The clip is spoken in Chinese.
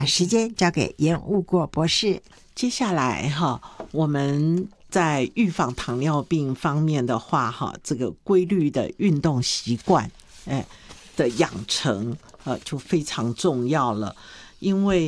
时间交给严务国博士。 接下来我们在预防糖尿病方面的话这个规律的运动习惯的养成就非常重要了。因为